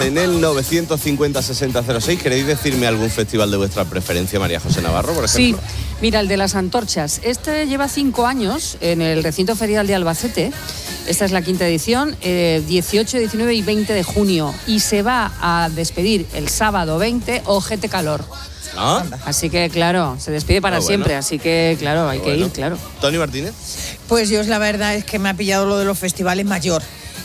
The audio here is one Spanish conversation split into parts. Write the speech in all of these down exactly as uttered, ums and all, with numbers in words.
En el novecientos cincuenta sesenta cero seis, ¿queréis decirme algún festival de vuestra preferencia, María José Navarro, por ejemplo? Sí, mira, el de las antorchas. Este lleva cinco años en el recinto ferial de Albacete. Esta es la quinta edición, eh, dieciocho, diecinueve y veinte de junio. Y se va a despedir el sábado veinte, ojete calor. ¿Ah? Así que, claro, se despide para ah, bueno. siempre. Así que, claro, hay bueno. que ir, claro. ¿Tony Martínez? Pues yo, la verdad es que me ha pillado lo de los festivales mayor.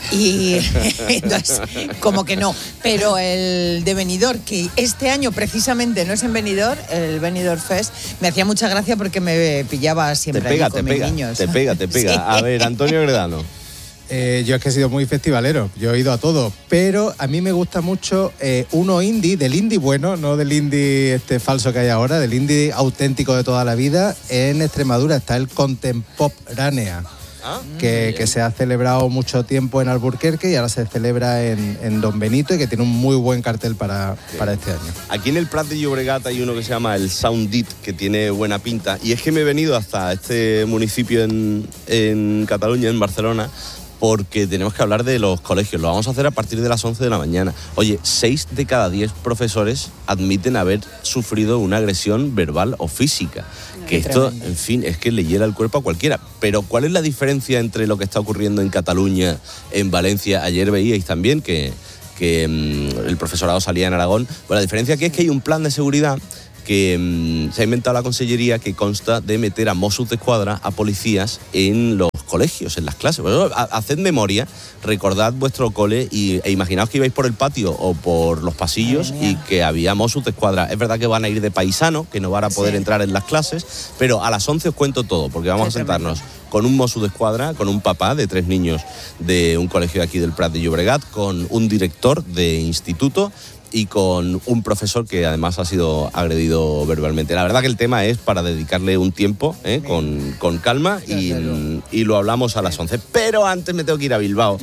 Y entonces, como que no. Pero el de Benidorm, que este año precisamente no es en Benidorm, el Benidorm Fest, me hacía mucha gracia porque me pillaba siempre te pega, allí con te mis pega, niños. Te pega, te pega. Sí. A ver, Antonio Gredano. Eh, yo es que he sido muy festivalero, yo he ido a todo, pero a mí me gusta mucho eh, uno indie, del indie bueno, no del indie este falso que hay ahora, del indie auténtico de toda la vida. En Extremadura está el Contemporánea. ¿Ah? Que, que se ha celebrado mucho tiempo en Alburquerque y ahora se celebra en, en Don Benito y que tiene un muy buen cartel para, para este año. Aquí en el Prat de Llobregat hay uno que se llama el Soundit, que tiene buena pinta. Y es que me he venido hasta este municipio en, en Cataluña, en Barcelona, porque tenemos que hablar de los colegios. Lo vamos a hacer a partir de las once de la mañana. Oye, seis de cada diez profesores admiten haber sufrido una agresión verbal o física. Que esto, en fin, es que le hiela el cuerpo a cualquiera. Pero ¿cuál es la diferencia entre lo que está ocurriendo en Cataluña, en Valencia? Ayer veíais también que, que mmm, el profesorado salía en Aragón. Bueno, la diferencia aquí es que hay un plan de seguridad que mmm, se ha inventado la Consellería, que consta de meter a Mossos d'Esquadra, a policías, en los colegios, en las clases. Bueno, haced memoria, recordad vuestro cole y, e imaginaos que ibais por el patio o por los pasillos y que había Mossos d'Esquadra. Es verdad que van a ir de paisano, que no van a poder sí. entrar en las clases, pero a las once os cuento todo, porque vamos sí, a sentarnos tremendo. Con un Mossos d'Esquadra, con un papá de tres niños de un colegio de aquí del Prat de Llobregat, con un director de instituto y con un profesor que además ha sido agredido verbalmente. La verdad que el tema es para dedicarle un tiempo ¿eh? con, con calma y, y lo hablamos a las once. Pero antes me tengo que ir a Bilbao.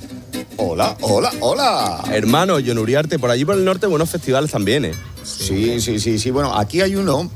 Hola, hola, hola. Hermano, Jon Uriarte, por allí por el norte buenos festivales también, ¿eh? Sí, sí, sí, sí. Bueno, aquí hay uno.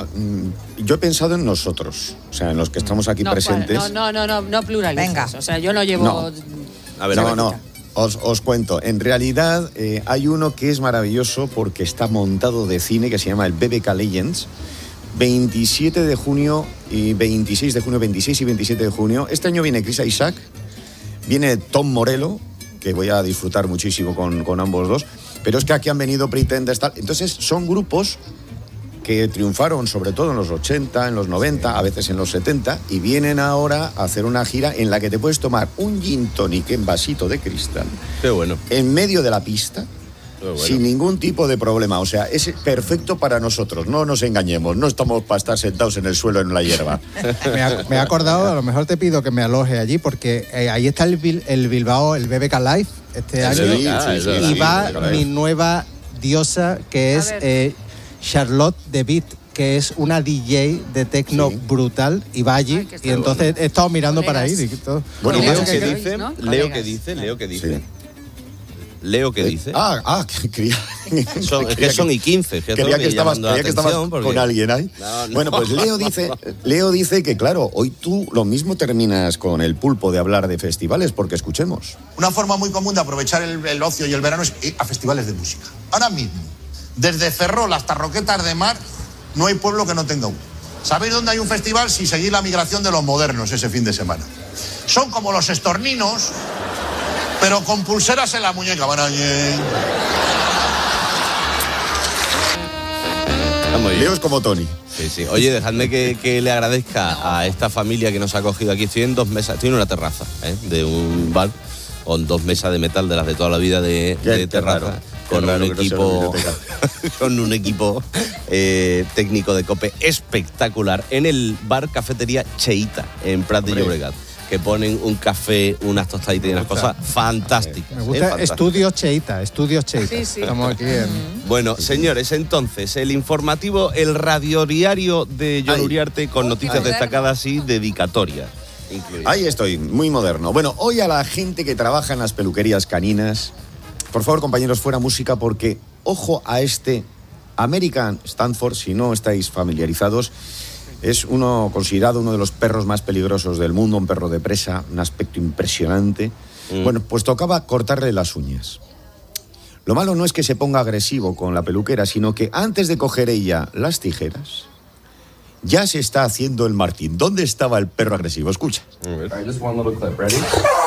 Yo he pensado en nosotros, o sea, en los que estamos aquí no, presentes. No, no, no, no, no pluralices. Venga. O sea, yo no llevo... No, a ver, no, a ver. no. Os, os cuento, en realidad eh, hay uno que es maravilloso porque está montado de cine, que se llama el B B K Legends. veintisiete de junio y veintiséis de junio, veintiséis y veintisiete de junio. Este año viene Chris Isaac, viene Tom Morello, que voy a disfrutar muchísimo con, con ambos dos, pero es que aquí han venido Pretenders, tal. Entonces son grupos que triunfaron sobre todo en los ochenta, en los noventa, a veces en los setenta, y vienen ahora a hacer una gira en la que te puedes tomar un gin tonic en vasito de cristal. Qué bueno. En medio de la pista, bueno. sin ningún tipo de problema. O sea, es perfecto para nosotros, no nos engañemos, no estamos para estar sentados en el suelo en la hierba. me, ha, me he acordado, a lo mejor te pido que me aloje allí, porque eh, ahí está el, el Bilbao, el B B K Live, este año, sí, sí, sí, y sí, va sí, mi nueva diosa, que es eh, Charlotte de Beat, que es una D J de techno sí. brutal, y va allí. Ay, y entonces bueno. he estado mirando Colegas. para ir. Y todo. Bueno, Leo que dice, ¿no? Leo que dice, Leo que dice. Sí. Leo que dice. Ah, ah, que quería. Son, es que son y quince. Que quería que estabas, quería que estabas porque... con alguien ahí. No, no. Bueno, pues Leo dice, Leo dice que, claro, hoy tú lo mismo terminas con el pulpo de hablar de festivales, porque escuchemos. Una forma muy común de aprovechar el, el ocio y el verano es ir a festivales de música. Ahora mismo, desde Ferrol hasta Roquetas de Mar, no hay pueblo que no tenga uno. ¿Sabéis dónde hay un festival? Si seguís la migración de los modernos ese fin de semana. Son como los estorninos, pero con pulseras en la muñeca. Van allí. Leo es como Tony. Sí, sí. Oye, dejadme que, que le agradezca a esta familia que nos ha acogido aquí. Estoy en dos mesas, estoy en una terraza ¿eh? de un bar, con dos mesas de metal de las de toda la vida de, de terraza. Con un, equipo, con un equipo eh, técnico de COPE espectacular en el bar cafetería Cheita en Prat de Llobregat, que ponen un café, unas tostaditas y unas cosas fantásticas. Me gusta ¿eh? Estudios Cheita, Estudios Cheita. Sí, sí. Estamos aquí en... Bueno, señores, entonces, el informativo, el radiodiario de Jon Uriarte con noticias Ay. destacadas y dedicatorias. Incluidas. Ahí estoy, muy moderno. Bueno, hoy a la gente que trabaja en las peluquerías caninas, por favor, compañeros, fuera música, porque ojo a este American Stanford, si no estáis familiarizados, es uno considerado uno de los perros más peligrosos del mundo, un perro de presa, un aspecto impresionante. Mm. Bueno, pues tocaba cortarle las uñas. Lo malo no es que se ponga agresivo con la peluquera, sino que antes de coger ella las tijeras, ya se está haciendo el Martín. ¿Dónde estaba el perro agresivo? Escucha. Alright, just one little clip. Ready?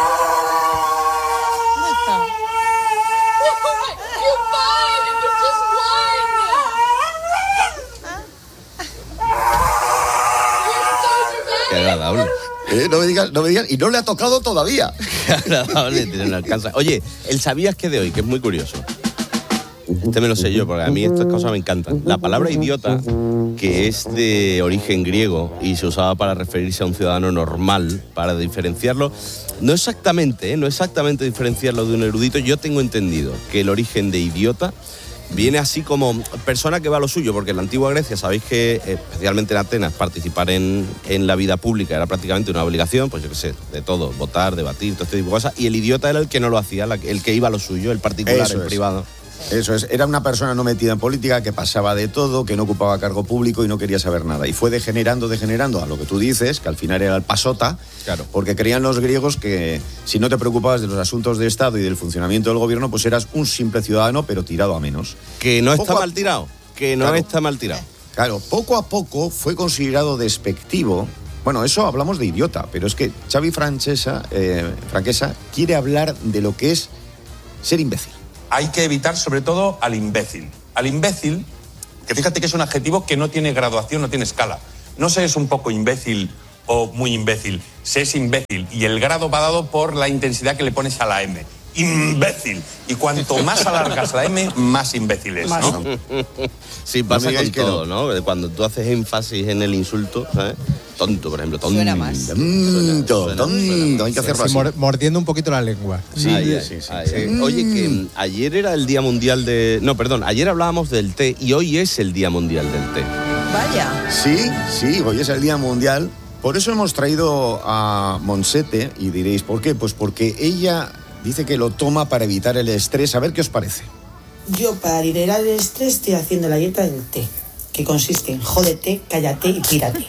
Qué agradable. Eh, no me digas, no me digas, y no le ha tocado todavía. Qué agradable, tiene una alcanza. Oye, el sabías que de hoy, que es muy curioso. Este me lo sé yo, porque a mí estas cosas me encantan. La palabra idiota, que es de origen griego y se usaba para referirse a un ciudadano normal, para diferenciarlo, no exactamente, ¿eh? no exactamente diferenciarlo de un erudito. Yo tengo entendido que el origen de idiota viene así como persona que va a lo suyo, porque en la antigua Grecia sabéis que, especialmente en Atenas, participar en, en la vida pública era prácticamente una obligación, pues yo qué sé, de todo, votar, debatir, todo este tipo de cosas, y el idiota era el que no lo hacía, el que iba a lo suyo, el particular, Eso el es. privado. Eso es, era una persona no metida en política, que pasaba de todo, que no ocupaba cargo público y no quería saber nada. Y fue degenerando, degenerando a lo que tú dices, que al final era el pasota, Claro. porque creían los griegos que si no te preocupabas de los asuntos de Estado y del funcionamiento del gobierno, pues eras un simple ciudadano, pero tirado a menos. Que no Poco está a- mal tirado, que no Claro. está mal tirado. Claro, poco a poco fue considerado despectivo. Bueno, eso hablamos de idiota, pero es que Xavi Francesa, eh, Franquesa quiere hablar de lo que es ser imbécil. Hay que evitar sobre todo al imbécil. Al imbécil, que fíjate que es un adjetivo que no tiene graduación, no tiene escala. No se es un poco imbécil o muy imbécil, se es imbécil. Y el grado va dado por la intensidad que le pones a la M. Imbécil. Y cuanto más alargas la M, más imbécil es, ¿no? Sí, pasa No me con digáis que todo, ¿no? Cuando tú haces énfasis en el insulto, ¿sabes? Tonto, por ejemplo, tonto. Suena más. Tonto, Suena- tonto, suena- hay que hacerlo Sí, así. mor- mordiendo un poquito la lengua. Sí, Ay, ay, sí, sí, ay, sí. ay. Oye, que mm, ayer era el Día Mundial de... No, perdón, ayer hablábamos del té y hoy es el Día Mundial del té. Vaya. Sí, sí, hoy es el Día Mundial. Por eso hemos traído a Monsete, y diréis, ¿por qué? Pues porque ella dice que lo toma para evitar el estrés. A ver qué os parece. Yo, para liberar el estrés, estoy haciendo la dieta del té, que consiste en jódete, cállate y pírate.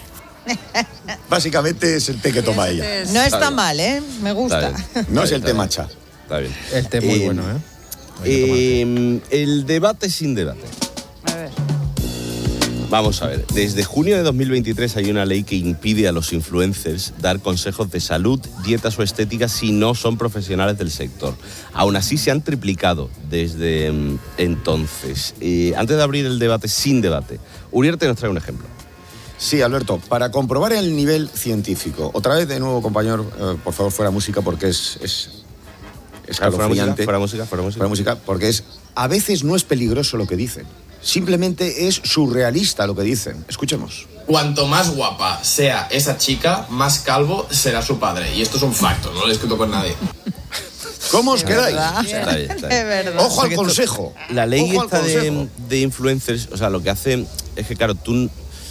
Básicamente es el té que toma ella. No está bien. mal, ¿eh? Me Está gusta. bien, está No es bien, el está té bien. matcha. Está bien. El té muy Eh, bueno, ¿eh? Hay que tomar té. Eh, el debate sin debate. A ver. Vamos a ver, desde junio de dos mil veintitrés hay una ley que impide a los influencers dar consejos de salud, dietas o estética si no son profesionales del sector. Aún así se han triplicado desde mm, entonces. Eh, antes de abrir el debate sin debate, Uriarte nos trae un ejemplo. Sí, Alberto, para comprobar el nivel científico. Otra vez, de nuevo, compañero, eh, por favor, fuera música, porque es... es Fuera música, escalofriante. fuera música, fuera música. Fuera música, porque es... A veces no es peligroso lo que dicen. Simplemente es surrealista lo que dicen. Escuchemos. Cuanto más guapa sea esa chica, más calvo será su padre. Y esto es un facto, no lo he discuto con nadie. ¿Cómo os quedáis? ¿Verdad? Está bien, está bien. Es verdad. Ojo O sea al que esto- consejo. La ley Ojo al esta de, consejo. de influencers, o sea, lo que hace es que, claro, tú,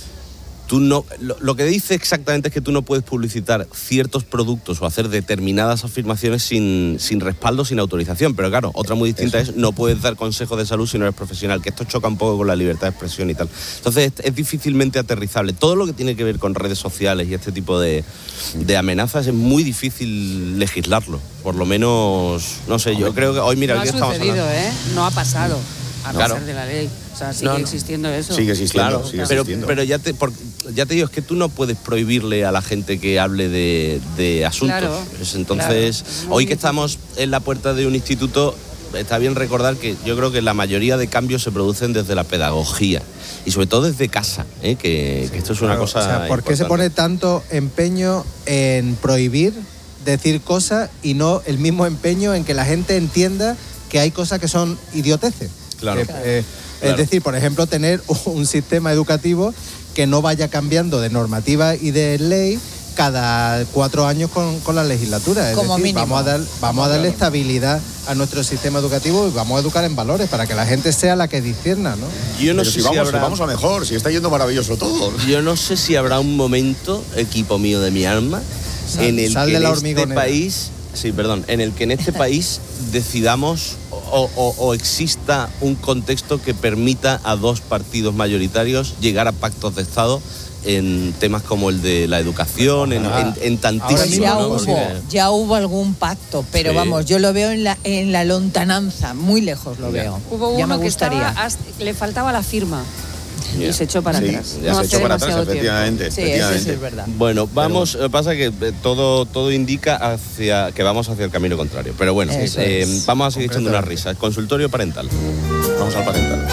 tú no... Lo, lo que dice exactamente es que tú no puedes publicitar ciertos productos o hacer determinadas afirmaciones sin, sin respaldo, sin autorización. Pero claro, otra muy distinta es no puedes dar consejos de salud si no eres profesional, que esto choca un poco con la libertad de expresión y tal. Entonces es, es difícilmente aterrizable. Todo lo que tiene que ver con redes sociales y este tipo de, de amenazas es muy difícil legislarlo. Por lo menos, no sé, yo creo que hoy, mira, No hoy ha que estamos sucedido, hablando... ¿eh? No ha pasado, a Claro. pesar de la ley. O sea, sigue No, no. existiendo eso. Sigue existiendo, Claro, sigue pero, existiendo. pero ya, te, por- ya te digo, es que tú no puedes prohibirle a la gente que hable de, de asuntos. Claro, Pues entonces, claro, es muy hoy que difícil. estamos en la puerta de un instituto, está bien recordar que yo creo que la mayoría de cambios se producen desde la pedagogía y sobre todo desde casa, ¿eh? que, que esto es una Claro, cosa o sea, ¿por qué se importante. pone tanto empeño en prohibir decir cosas y no el mismo empeño en que la gente entienda que hay cosas que son idioteces? Claro. Eh, eh, Claro. Es decir, por ejemplo, tener un sistema educativo que no vaya cambiando de normativa y de ley cada cuatro años con, con la legislatura. Es Como decir, mínimo. vamos a, dar, vamos a darle estabilidad a nuestro sistema educativo y vamos a educar en valores para que la gente sea la que discierna, ¿no? Yo no Pero sé si vamos, habrá... vamos a mejor, si está yendo maravilloso todo. Yo no sé si habrá un momento, equipo mío de mi alma, Sal- en el sal que de en la este hormigonera. país, sí, perdón, en el que en este país decidamos o, o- o exista un contexto que permita a dos partidos mayoritarios llegar a pactos de Estado en temas como el de la educación, en, en, en tantísimos. Ya, ¿no? hubo, Porque... ya hubo algún pacto, pero Sí. vamos, yo lo veo en la, en la lontananza, muy lejos lo Ya. veo. Hubo ya uno me que gustaría. estaba hasta- le faltaba la firma Ya. y se echó para Sí, atrás. ya No se hace echó para atrás, demasiado tiempo. efectivamente. Sí, eso sí efectivamente. es verdad. Bueno, vamos, eh, pasa que eh, todo, todo indica hacia que vamos hacia el camino contrario. Pero bueno, Eso eh, es. vamos a seguir echando unas risas. Consultorio parental. Vamos al parental.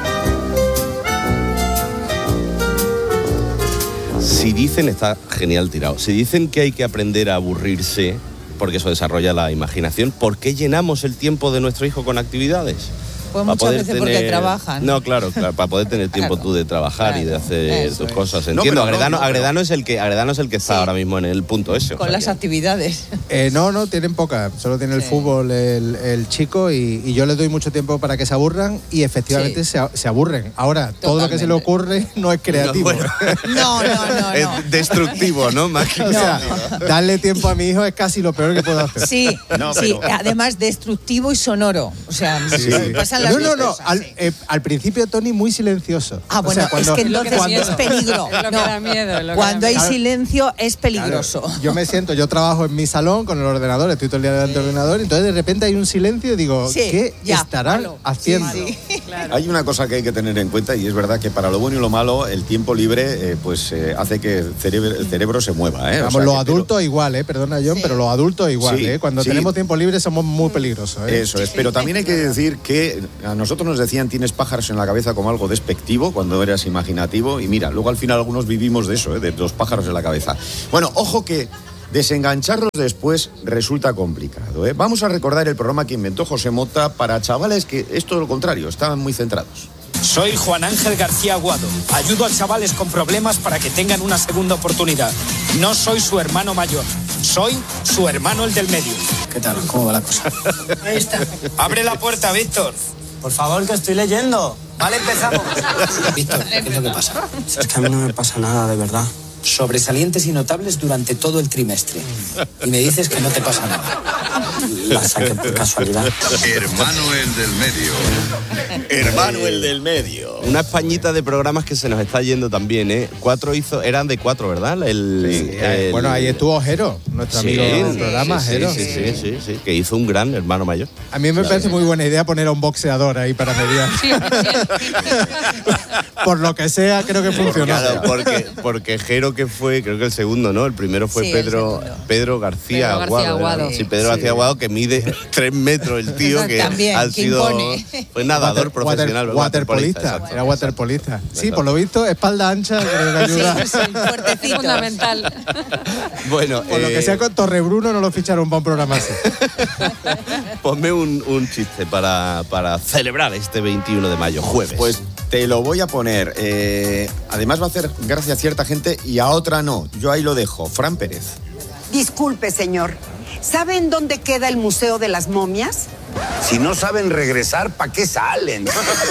Si dicen, está genial tirado, si dicen que hay que aprender a aburrirse, porque eso desarrolla la imaginación, ¿por qué llenamos el tiempo de nuestro hijo con actividades? Pues Pa' muchas poder veces porque trabajan. No, claro, claro, para poder tener tiempo Claro, tú de trabajar y de claro, hacer eso tus es. cosas. No, Entiendo, pero no, Agredano, no, pero- Agredano es el que, Agredano es el que está Sí. ahora mismo en el punto ese. o Con sea las que- actividades. Eh, no, no, tienen pocas. Solo tiene el Sí. fútbol el, el chico y, y yo les doy mucho tiempo para que se aburran y efectivamente Sí. se, a- se aburren. Ahora, todo lo que se le ocurre no es creativo. No, bueno. No, no, no, Es no. destructivo, ¿no? Más que O sea, darle tiempo a mi hijo es casi lo peor que puedo hacer. Sí, No, sí, pero- además destructivo y sonoro. O sea, Sí. pasan las No, no, dos no. cosas, Al, sí. eh, al principio Tony muy silencioso. Ah, O bueno, sea, cuando- es que Es lo que entonces da es miedo. peligro. Es lo que No. da miedo, es lo que Cuando da hay miedo. silencio es Claro, peligroso. yo me siento, yo trabajo en mi salón con el ordenador, estoy todo el día delante del ordenador, entonces de repente hay un silencio y digo, Sí, ¿qué ya, estarán malo. haciendo? Sí, sí. Claro. Hay una cosa que hay que tener en cuenta y es verdad que para lo bueno y lo malo el tiempo libre eh, pues eh, hace que el cerebro, el cerebro se mueva. ¿eh? O Vamos, sea los que- adultos igual, ¿eh? Perdona, John, Sí. pero los adultos igual, Sí, ¿eh? Cuando sí. tenemos tiempo libre somos muy peligrosos, ¿eh? Eso es, pero también hay que decir que a nosotros nos decían tienes pájaros en la cabeza como algo despectivo cuando eras imaginativo y mira, luego al final algunos vivimos de eso, ¿eh? De los pájaros en la cabeza. Bueno, ojo que desengancharlos después resulta complicado, ¿eh? Vamos a recordar el programa que inventó José Mota para chavales que es todo lo contrario, estaban muy centrados. Soy Juan Ángel García Aguado. Ayudo a chavales con problemas para que tengan una segunda oportunidad. No soy su hermano mayor, soy su hermano el del medio. ¿Qué tal? ¿Cómo va la cosa? Ahí está. Abre la puerta, Víctor. Por favor, que estoy leyendo. Vale, empezamos. Víctor, ¿qué es lo que pasa? Es que a mí no me pasa nada, de verdad. Sobresalientes y notables durante todo el trimestre. Y me dices que no te pasa nada. La saqué por casualidad. Hermano el del medio. Hermano el del medio. Una españita de programas que se nos está yendo también, ¿eh? Cuatro hizo, eran de cuatro, ¿verdad? El, Sí, eh, el- bueno, ahí estuvo Jero, nuestro Sí, amigo del sí, programa, sí, Jero. sí, sí, sí, sí, que hizo un gran hermano mayor. A mí me parece muy buena idea poner a un boxeador ahí para mediar. Sí, sí. Por lo que sea, creo que funcionó. Claro, porque, porque Jero, que fue, creo que el segundo, ¿no? El primero fue Sí, el Pedro, segundo. Pedro García Pedro García Aguado. ¿verdad? Aguado. Sí, Pedro Sí. García Aguado, que mide tres metros el tío, que También, ha que sido impone. fue nadador Water- profesional. water- waterpolista, exacto. era waterpolista. Sí, por lo visto, espalda ancha, creo que ayuda. Sí, sí, Es fuertecito. fundamental. Bueno, Por lo eh, que sea con Torrebruno no lo ficharon para un programa así. ponme un, un chiste para, para celebrar este veintiuno de mayo, jueves. Pues te lo voy a poner. eh, además va a hacer gracia a cierta gente y a otra no. Yo ahí lo dejo. Fran Pérez. Disculpe, señor. ¿Saben dónde queda el Museo de las Momias? Si no saben regresar, ¿para qué salen?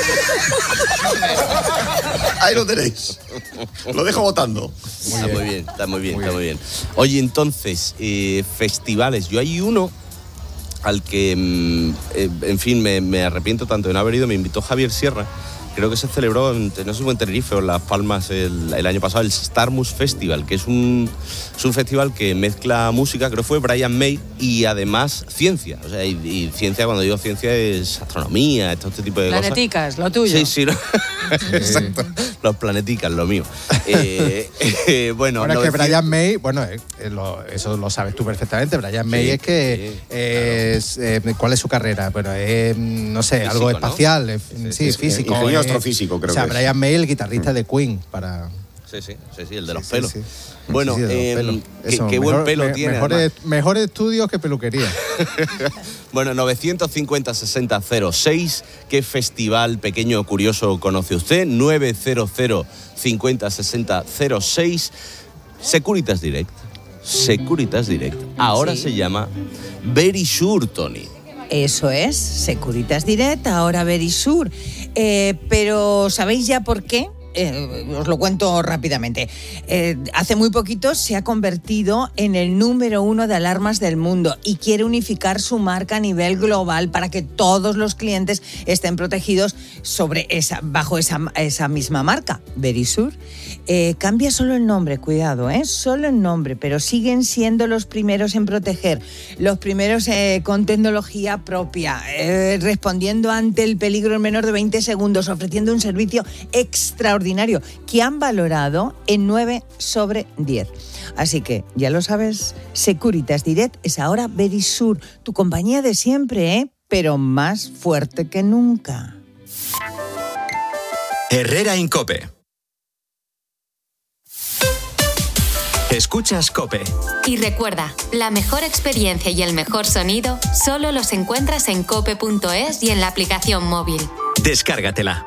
Ahí lo tenéis. Lo dejo votando. Está muy bien, está muy bien, está muy bien. Oye, entonces, eh, festivales. Yo hay uno al que, mm, eh, en fin, me, me arrepiento tanto de no haber ido. Me invitó Javier Sierra. Creo que se celebró, en, no sé si fue en Tenerife o en Las Palmas el, el año pasado, el Starmus Festival, que es un, es un festival que mezcla música, creo que fue Brian May, y además ciencia. O sea, y, y ciencia, cuando digo ciencia, es astronomía, todo este tipo de cosas. Planeticas, lo tuyo. Sí, sí, ¿no? Exacto. Los planeticas, lo mío. Eh, eh, bueno, Bueno, es que novecientos Brian May, bueno, eh, eh, lo- eso lo sabes tú perfectamente. Brian May Sí, es que. sí, eh, es, eh, ¿cuál es su carrera? Bueno, es, no sé, Físico, algo ¿no? espacial. eh, Sí, Es físico. ingeniero eh, astrofísico, creo O sea, que es. Brian May, el guitarrista de Queen, para. Sí, sí, sí, sí, el de los Sí, pelos. sí, sí. Bueno, Sí, sí, de los eh, pelos. qué, Eso, qué buen mejor- pelo me- tiene. Mejores, además. mejores estudios que peluquería. Bueno, novecientos cincuenta sesenta cero seis, ¿qué festival pequeño o curioso conoce usted? novecientos cincuenta sesenta cero seis, Securitas Direct. Securitas Direct. Ahora Sí. se llama Very Sure, Tony. Eso es, Securitas Direct, ahora Verisur. Eh, pero ¿sabéis ya por qué? Eh, os lo cuento rápidamente. Eh, hace muy poquito se ha convertido en el número uno de alarmas del mundo y quiere unificar su marca a nivel global para que todos los clientes estén protegidos sobre esa, bajo esa, esa misma marca, Verisur. Eh, cambia solo el nombre, cuidado, ¿eh? Solo el nombre, pero siguen siendo los primeros en proteger, los primeros eh, con tecnología propia, eh, respondiendo ante el peligro en menos de veinte segundos, ofreciendo un servicio extraordinario que han valorado en nueve sobre diez. Así que, ya lo sabes, Securitas Direct es ahora Verisur, tu compañía de siempre, ¿eh? Pero más fuerte que nunca. Herrera Incope. Escuchas COPE. Y recuerda, la mejor experiencia y el mejor sonido solo los encuentras en cope punto es y en la aplicación móvil. Descárgatela.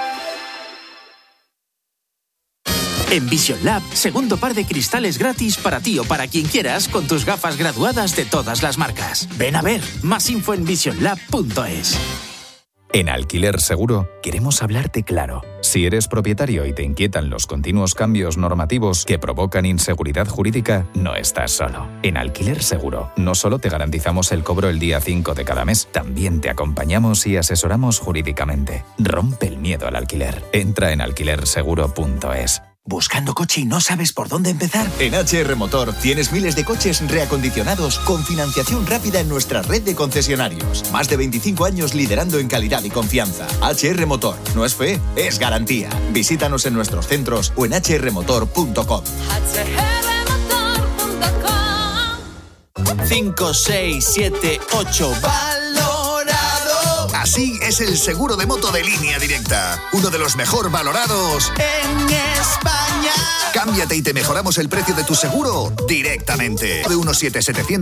En Vision Lab, segundo par de cristales gratis para ti o para quien quieras con tus gafas graduadas de todas las marcas. Ven a ver, más info en vision lab punto es. En Alquiler Seguro queremos hablarte claro. Si eres propietario y te inquietan los continuos cambios normativos que provocan inseguridad jurídica, no estás solo. En Alquiler Seguro no solo te garantizamos el cobro el día cinco de cada mes, también te acompañamos y asesoramos jurídicamente. Rompe el miedo al alquiler. Entra en alquiler seguro punto es. ¿Buscando coche y no sabes por dónde empezar? En H R Motor tienes miles de coches reacondicionados con financiación rápida en nuestra red de concesionarios. Más de veinticinco años liderando en calidad y confianza. H R Motor. No es fe, es garantía. Visítanos en nuestros centros o en h r motor punto com. cinco, seis, siete, ocho. Así es el seguro de moto de Línea Directa. Uno de los mejor valorados en España. Cámbiate y te mejoramos el precio de tu seguro directamente. De uno siete setecientos